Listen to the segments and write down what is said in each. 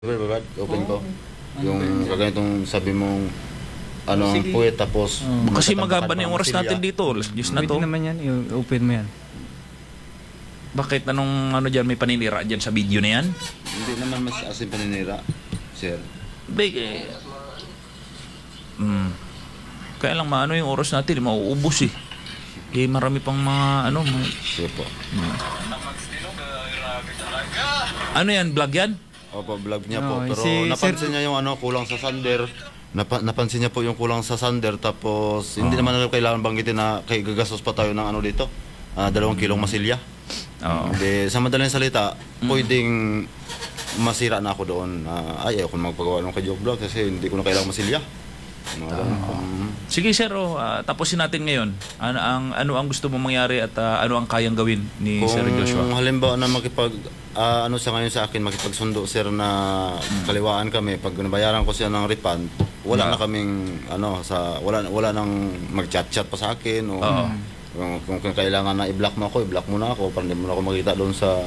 Brad, open ko. Yung kaganitong sabi mong ano ang puwet tapos Kasi magtatambakan magaba na yung pa oras ng natin silya. dito. Alas 10 na Pwede to. naman yan, i-open mo yan. Bakit anong ano dyan, may paninira dyan sa video na yan? Hindi naman mas asin paninira, sir. Big eh. Kaya lang maano yung oras natin, mauubos eh. Eh marami pang mga ano. Sige po. Ano yan, vlog yan? Opo, vlog niya po. Oo, Pero si napansin niya yung ano, kulang sa sander. Napansin niya po yung kulang sa sander. Tapos hindi naman na kailangan banggitin na kay gagastos pa tayo ng ano dito. 2 kilong masilya. Oo. Hindi, sa madaling salita, pwedeng masira na ako doon. Ay, ayoko na magpagawa ng kay Joke Vlog kasi hindi ko na kailangan masilya. Mga ganun po. Sige sir, tapusin natin ngayon. Ano ang gusto mong mangyari at ano ang kayang gawin ni Sir Joshua? Kung halimbawa na ano siya ngayon sa akin, makipagsundo sir na kaliwaan kami, pag nabayaran ko siya ng refund, wala na kaming wala nang mag-chat-chat pa sa akin o kung kailangan na i-block mo na ako para hindi mo na ako makita doon sa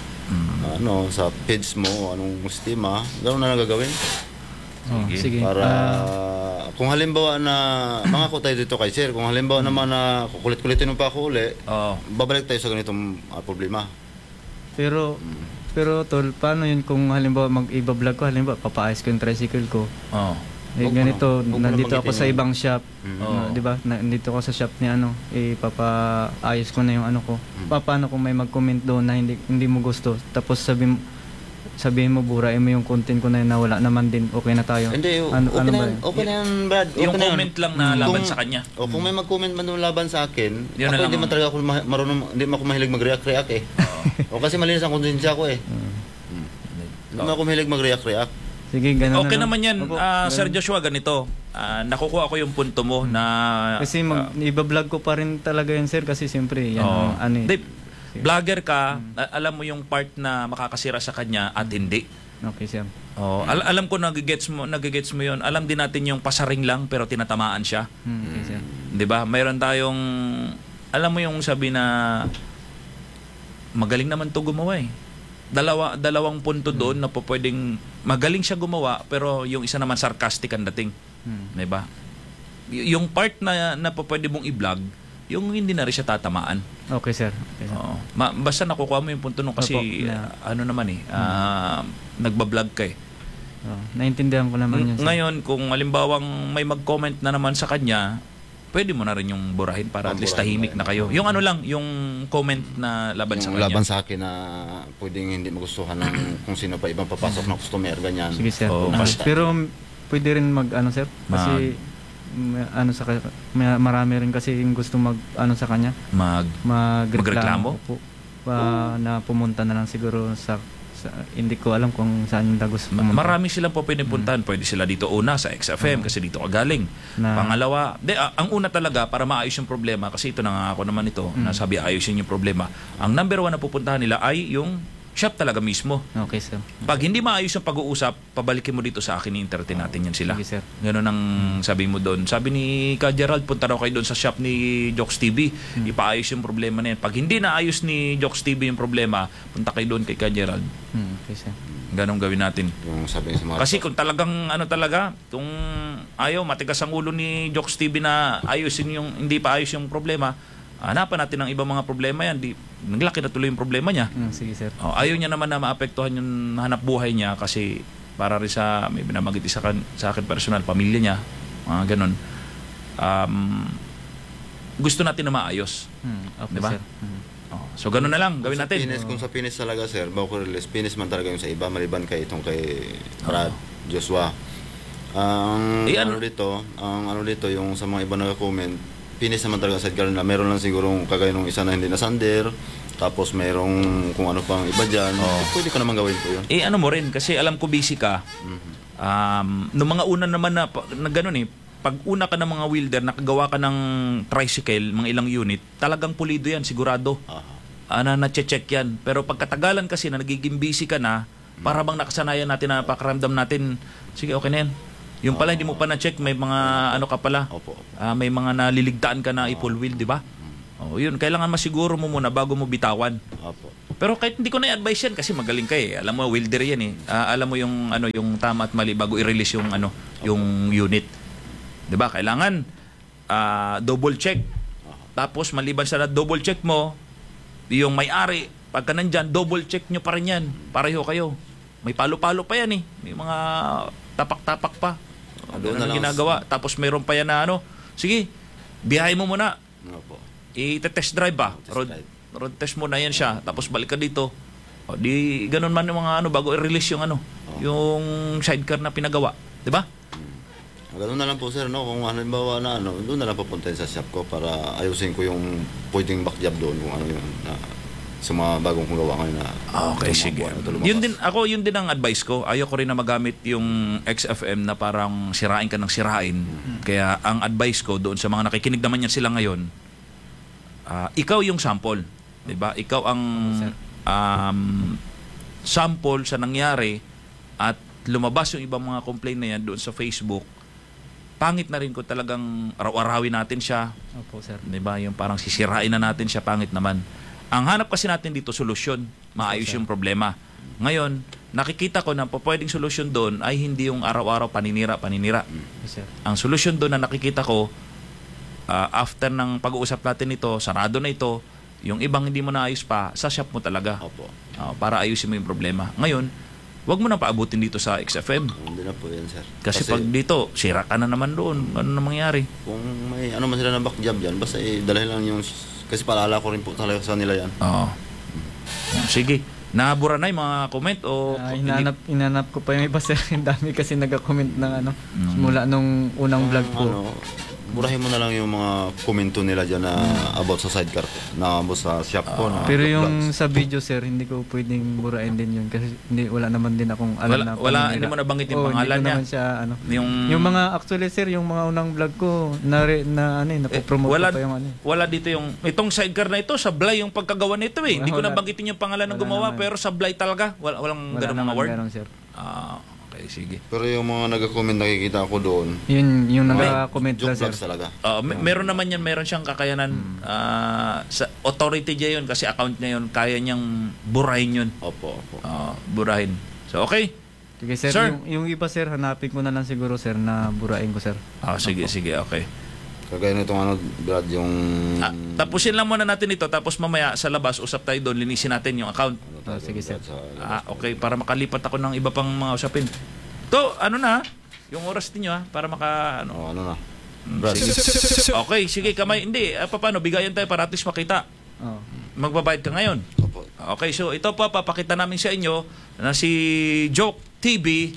sa page mo o anong sistema. Ganoon na lang gagawin. Sige. Para kung halimbawa na mga tayo dito kay sir, kung halimbawa naman na kukulit-kulitin mo pa ako uli, babalik tayo sa ganitong problema. Pero tol, paano yun kung halimbawa mag-iba-vlog ko, halimbawa papaayos ko yung tricycle ko. Ganito, nandito ako sa ibang shop. Di ba? Nandito ako sa shop ni papaayos ko na yung ano ko. Paano kung may mag-comment doon na hindi mo gusto, tapos sabihin mo burahin mo yung content ko na yun na wala naman din, okay na tayo. Hindi, okay na yan, Brad. Yung Okay na yan. comment lang na laban sa kanya. O kung may mag-comment man doon laban sa akin, Yun na ako lang hindi man talaga ako hindi man ako mahilig mag-react eh. O kasi malinis ang konsensya ko eh. Hindi man ako mahilig mag-react. Sige, ganun Okay na lang. naman yan, Opo, Sir Joshua, ganito. Nakukuha ko yung punto mo na... Kasi iba-vlog ko pa rin talaga yun, sir, kasi siyempre yan ang ano eh. Dave, vlogger ka, alam mo yung part na makakasira sa kanya at hindi. Okay, sir. Alam ko nagigets mo yun. Alam din natin yung pasaring lang pero tinatamaan siya. Okay, sir. 'Di ba? Mayroon tayong alam mo yung sabi na magaling naman 'to gumawa eh. Dalawang punto doon na po pwedeng magaling siya gumawa pero yung isa naman sarcastic ang dating. 'Di ba? Yung part na po pwede mong i-vlog, yung hindi na rin siya tatamaan. Okay, sir. Okay, sir. Basta nakukuha mo yung punto nung kasi nagba-vlog ka eh. Naintindihan ko naman yun, sir. Ngayon, kung halimbawang may mag-comment na naman sa kanya, pwede mo na rin yung burahin para at least tahimik na kayo. Yung ano lang, yung comment na laban sa Yung kanya. laban sa akin na pwedeng hindi magustuhan ng kung sino pa ibang papasok na customer, ganyan. Sige, sir. Basta. Pero pwede rin sir? Kasi marami rin kasi yung gusto sa kanya. Magreklamo? Opo. Na pumunta na lang siguro sa hindi ko alam kung saan yung gusto pumunta. Marami silang po pwedeng puntahan. Pwede sila dito una sa XFM kasi dito ka galing. Pangalawa, ang una talaga para maayos yung problema, kasi ito nangako naman ito, nasabi ayusin yung problema. Ang number 1 na pupuntahan nila ay yung shop talaga mismo. Okay, sir. Pag hindi maayos yung pag-uusap, pabalikin mo dito sa akin, i-entertain natin yan sila. Sige, sir. Ganun ang sabi mo doon. Sabi ni Ka Gerald, punta raw kayo doon sa shop ni Jokes TV. Ipaayos yung problema na yan. Pag hindi naayos ni Jokes TV yung problema, punta kayo doon kay Ka Gerald. Okay, sir. Ganun gawin natin. Yung sabi sa mga Kasi kung talagang kung ayaw, matigas ang ulo ni Jokes TV na hindi pa ayos yung problema, hanapan natin ang ibang mga problema yan. Naglaki na tuloy yung problema niya. Sige, sir. Ayaw niya naman na maapektuhan yung hanap buhay niya kasi para rin may binamagiti sa akin personal, pamilya niya, ganun. Gusto natin na maayos. Okay, diba? sir. So ganun na lang, gawin natin. Kung sa Pinis talaga, sir, bago release, Pinis man talaga yung sa iba, maliban kay Brad, Joshua. Ang ano dito, yung sa mga iba nag-comment, Pinis naman talaga sa Edgar na meron lang sigurong kagaya nung isa na hindi na sander, tapos merong kung ano pang iba dyan. Pwede ko naman gawin po yun. Ano mo rin, kasi alam ko busy ka. Noong mga una naman na gano'n pag una ka ng mga welder, nakagawa ka ng tricycle, mga ilang unit, talagang pulido yan, sigurado. Na-check yan. Pero pagkatagalan kasi na nagiging busy ka na, para bang nakasanayan natin na pakaramdam natin, sige, okay na yan. Yung pala hindi mo pa na-check, may mga ka pala. Opo. May mga naliligtaan ka na i-full wheel, di ba? Yun, kailangan masiguro mo muna bago mo bitawan. Opo. Pero kahit hindi ko na i-advise yan kasi magaling ka eh. Alam mo, welder yan eh. Alam mo yung ano, yung tama at mali bago i-release yung ano, yung unit. 'Di ba? Kailangan double check. Tapos maliban sa double check mo, yung may-ari, pagka nandyan, double check nyo pa rin yan. Pareho kayo. May palo-palo pa yan eh. May mga tapak-tapak pa. Doon na Ano lang. ginagawa. Tapos mayroon pa yan na ano, sige, biyahe mo muna. Opo. I-test drive ba? Test Road, drive. road test mo na yan siya. Tapos balik ka dito. O, di ganun man yung mga ano, bago i-release yung ano, yung sidecar na pinagawa. 'Di ba? Ganoon na lang po sir, no? Kung halimbawa na ano, doon na lang papuntahin sa shop ko para ayusin ko yung pwedeng back job doon kung ano yun na sa mga bagong kong gawa ngayon na Okay, mga sige. buwan na ito lumabas. Yun din ang advice ko. Ayoko rin na magamit yung XFM na parang sirain ka ng sirain. Kaya ang advice ko doon sa mga nakikinig naman yan sila ngayon, ikaw yung sample. 'Di ba? Ikaw ang sample sa nangyari at lumabas yung ibang mga complaint na yan doon sa Facebook. Pangit na rin ko talagang araw-arawin natin siya. Opo, sir. 'Di ba? Yung parang sisirain na natin siya, pangit naman. Ang hanap kasi natin dito solusyon, maayos yung problema. Ngayon, nakikita ko na pwedeng solusyon doon ay hindi yung araw-araw paninira. Yes, sir. Ang solusyon doon na nakikita ko after ng pag-uusap natin ito, sarado na ito, yung ibang hindi mo naayos pa, sa shop mo talaga. Opo. Para ayusin mo yung problema. Ngayon, wag mo na paabutin dito sa XFM. Hindi na po yan sir. Kasi pag dito, sira ka na naman doon. Ano na mangyari? kung may ano man sila na back job yan, basta dalhin lang yung kasi paalala ko rin po talaga sa nila yan. Oo. Sige. Nabura na yung mga comment o Inanap ko pa yung iba, sir. Ang dami kasi nag-comment ng ano, mula nung unang vlog ko. Ano, burahin mo na lang yung mga komento nila dyan na about sa sidecar ko, na about sa shop ko. na Pero vlogs. yung sa video, sir, hindi ko pwedeng burain din yun kasi wala naman din akong alam na paninira. hindi mo nabanggit yung Oo, pangalan hindi ko niya. naman siya, ano. Yung Yung mga, actually, sir, yung mga unang vlog ko, napopromote wala, ko pa yung ano. wala dito yung itong sidecar na ito, sablay yung pagkagawa nito eh. Hindi ko Wala. nabanggitin yung pangalan ng Wala gumawa naman. pero sablay talaga. Walang Wala ganung mga naman word. meron, sir. Okay, sige. Pero yung mga nag-comment nakikita ko doon, Yun, yung nag-comment joke lang, sir. vlogs talaga. Meron naman yan, meron siyang kakayanan sa authority niya yun kasi account niya yun, kaya niyang burahin yun. Opo, opo. Burahin. So, okay. Sige, sir. Sir. Yung iba, sir, hanapin ko na lang siguro, sir, na burain ko, sir. Sige, okay. Kagaya nitong ano, Brad, yung... Tapusin lang muna natin ito tapos mamaya sa labas usap tayo doon, linisin natin yung account. Sige, sir. Okay, para makalipat ako ng iba pang mga usapin. To, ano na, yung oras niyo para maka ano. ano na. Brad, Sige. Okay, sige kamay. Hindi, paano bigayan tayo para at least makita. Oh. Magbabayad ka ngayon. opo. Okay, so ito pa papakita namin sa inyo na si Joke TV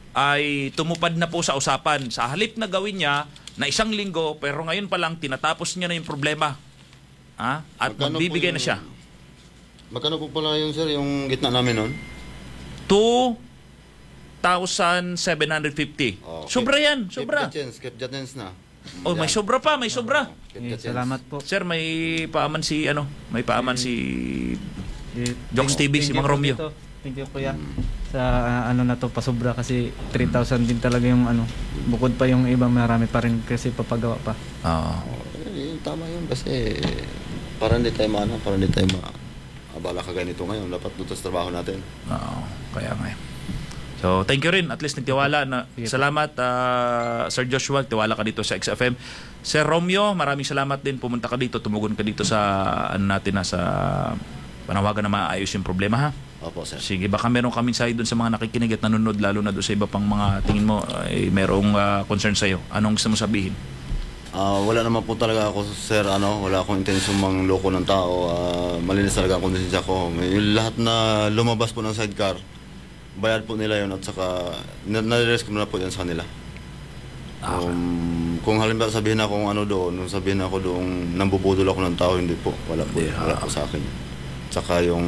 ay tumupad na po sa usapan. Sa halip na gawin niya na 1 linggo, pero ngayon pa lang tinatapos niya na yung problema. At Magkano magbibigay po na siya. Magkano po pala yung sir, yung gitna namin nun? 2,750. Sobra yan, sobra. Keep the chance na. Oh, may sobra pa, may sobra. Eh, salamat po. Sir, may paaman si Eh, Jokes TV, si thank you Mang po Romeo. dito. Thank you, kuya. Sa ano na to, pasobra kasi 3,000 din talaga yung ano. Bukod pa yung iba, marami pa rin kasi papagawa pa. Tama yun kasi para hindi tayo abala ka ganito ngayon. Dapat doon sa trabaho natin. Kaya nga. So, thank you rin. At least nagtiwala na. Salamat, Sir Joshua. Tiwala ka dito sa XFM. Sir Romeo, maraming salamat din. Pumunta ka dito. Tumugon ka dito sa sa panawagan na maayos yung problema, ha? Opo, sir. Sige, baka meron kami mensahe doon sa mga nakikinig at nanonood, lalo na doon sa iba pang mga tingin mo merong concern sa'yo. Anong gusto mo sabihin? Wala naman po talaga ako, sir, wala akong intensyon mangloko ng tao. Malinis talaga ang konsensya ko. Yung lahat na lumabas po ng sidecar, bayad po nila yun at saka nare-risk ko na po yan sa kanila. Kung halimbawa sabihin ako sabihin ako doon, nambubudol ako ng tao, hindi po. Wala po sa akin. Saka yung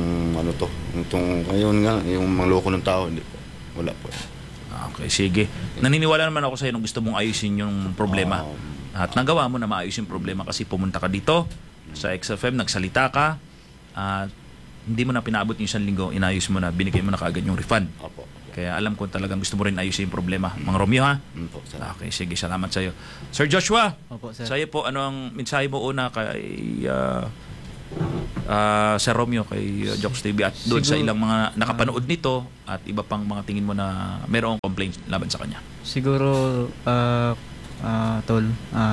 yung mangloko ng tao, hindi po. Wala po. Okay, sige. Naniniwala naman ako sa'yo nung gusto mong ayusin yung problema. At nagawa mo na maayos yung problema kasi pumunta ka dito sa XFM, nagsalita ka, at hindi mo na pinaabot yung 1 linggo, inayos mo na, binigay mo na kaagad yung refund. Opo. Kaya alam ko talagang gusto mo rin ayusin yung problema. Mang Romeo, ha? Opo, sir. Okay, sige. Salamat sa'yo. Sir Joshua, Opo, sir. sa'yo po, ano ang mensahe mo una kay Sir Romeo, kay Jokes TV at doon sa Siguro- ilang mga nakapanood nito at iba pang mga tingin mo na mayroong complaints laban sa kanya? Siguro, tol,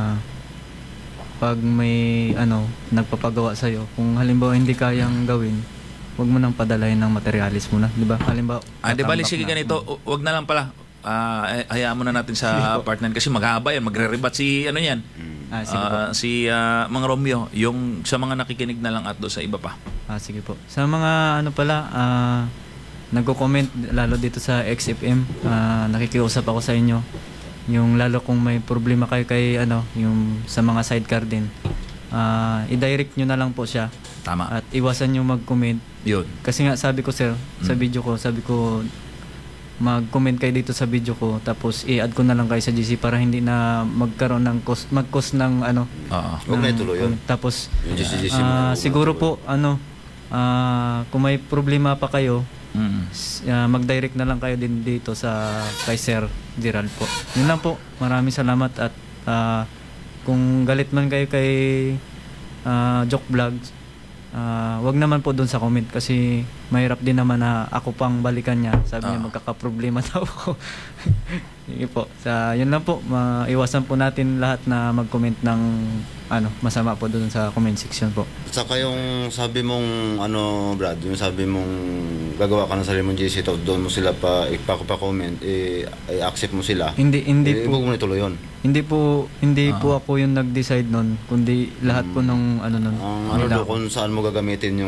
pag may nagpapagawa sa'yo, kung halimbawa hindi kayang gawin, huwag mo nang padalahin ng materialis muna, di ba? Halimbawa, Di bali, tatambak sige na. ganito, wag na lang pala. Hayaan mo na natin sa partner kasi maghahaba yan, magre-rebat si ano yan. Sige po. Si Mang Romeo, yung sa mga nakikinig na lang at doon sa iba pa. Sige po. Sa mga nagko-comment lalo dito sa XFM, nakikiusap ako sa inyo. Yung lalo kung may problema kayo kay yung sa mga sidecar din, i-direct nyo na lang po siya Tama. at iwasan nyo mag-comment. Yun. Kasi nga sabi ko sir, sa video ko, sabi ko mag-comment kayo dito sa video ko tapos i-add ko na lang kayo sa GC para hindi na magkaroon ng mag-cause ng Oo. Huwag na ituloy yun. Tapos Yung GC mo na, huwag na siguro ituloy. po kung may problema pa kayo, Mm. mag-direct na lang kayo din dito sa kay Sir Gerald po. Yun lang po. Maraming salamat at kung galit man kayo kay Joke Vlogs, wag naman po doon sa comment kasi mahirap din naman na ako pang balikan niya. Sabi niya magkakaproblema daw ako. Sige po. Yun lang po. Maiwasan po natin lahat na mag-comment ng masama po doon sa comment section po. At saka yung sabi mong Brad, yung sabi mong gagawa ka ng sarili mong GC, tapos doon mo sila ipa-comment, i-accept mo sila. Hindi po. Huwag mo na ituloy yun. Hindi po ako yung nag-decide nun, kundi lahat po ng nun. Ang nila kung saan mo gagamitin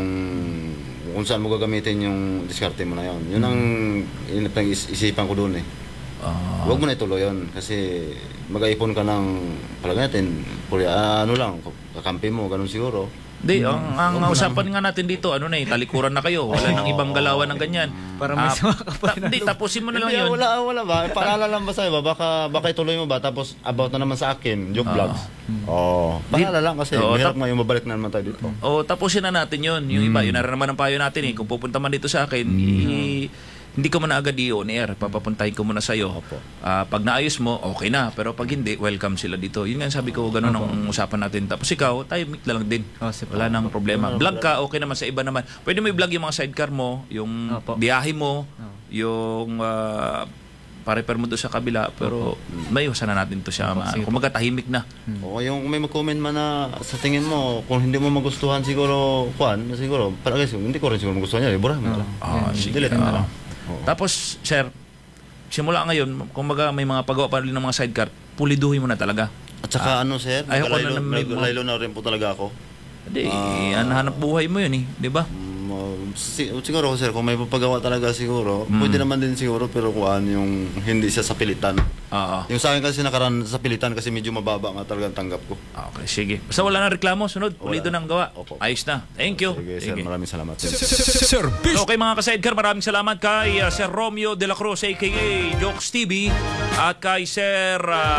yung diskarte mo na yun. Yun ang isipan ko doon eh. Huwag mo na ituloy yun kasi mag-aipon ka ng palagay natin, kakampi mo, ganun siguro. Di, ang usapan nga natin dito, talikuran na kayo. Wala nang ibang galawan ng ganyan. Para may sama ka pa na Di, tapusin mo na lang Hindi, yun. wala ba? Paalala lang ba sa'yo ba? Baka ituloy mo ba? Tapos about na naman sa akin, Joke Vlogs. Paalala lang kasi mahirap nga yung mabalik na naman tayo dito. O, tapusin na natin yun. Yung iba, yun na rin naman ang payo natin eh. Kung pupunta man dito sa akin, hindi ko man agad i-on air. Papapuntahin ko muna sa'yo. Pag naayos mo, okay na. Pero pag hindi, welcome sila dito. Yun nga sabi ko, ganun ang usapan natin. Tapos ikaw, tayo meet na lang din. Wala nang problema. Vlog ka, okay naman sa iba naman. Pwede mo i-vlog yung mga sidecar mo, yung biyahe mo, yung pa-repair mo doon sa kabila. Pero may iwasan na natin to siya. Kumaga tahimik na. O yung kung may mag-comment man na sa tingin mo, kung hindi mo magustuhan siguro, parang hindi ko rin siguro magustuhan yan. Ibura mo. Sige. Delete mo na lang. Tapos, sir, simula ngayon, kung may mga pagawa pa rin ng mga sidecar, puliduhin mo na talaga. At saka sir, ayoko na naglaylo na rin po talaga ako. Hindi, hanap buhay mo yun eh, di ba? Siguro sir, kung may papagawa talaga siguro, pwede naman din siguro, pero yung hindi siya sa pilitan. Yung sa akin kasi nakaraan sa pilitan kasi medyo mababa nga talaga ang tanggap ko. Okay, sige. Basta wala nang reklamo, sunod, pulido nang gawa. Opo. Ayos na. Thank you. Sige sir, maraming salamat. Okay mga ka-sidecar, maraming salamat kay Sir Romeo de la Cruz aka Jokes TV at kay Sir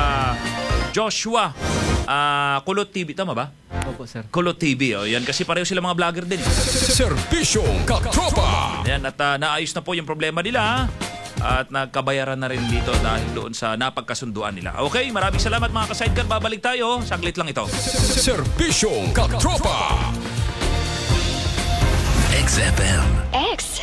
Joshua Kulot TV, tama ba? Opo, sir. Kulot TV, yan kasi pareho sila mga vlogger din. Serbisyong katropa. Yan, at naayos na po yung problema nila at nagkabayaran na rin dito dahil doon sa napagkasunduan nila. Okay, maraming salamat mga ka-sidecar. Babalik tayo. Saglit lang ito. Serbisyong katropa. XFM. X.